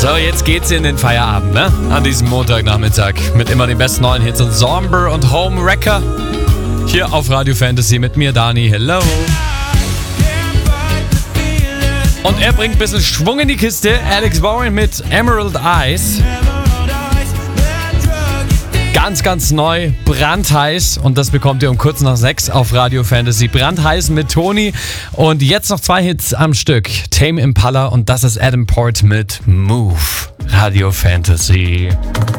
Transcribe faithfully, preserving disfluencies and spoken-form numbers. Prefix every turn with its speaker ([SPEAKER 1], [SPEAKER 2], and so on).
[SPEAKER 1] So, jetzt geht's in den Feierabend, ne? An diesem Montagnachmittag mit immer den besten neuen Hits und Somber und Home Wrecker. Hier auf Radio Fantasy mit mir, Dani. Hello. Und er bringt ein bisschen Schwung in die Kiste. Alex Warren mit Emerald Eyes. Ganz, ganz neu, brandheiß. Und das bekommt ihr um kurz nach sechs auf Radio Fantasy. Brandheiß mit Toni. Und jetzt noch zwei Hits am Stück. Tame Impala und das ist Adam Port mit Move. Radio Fantasy.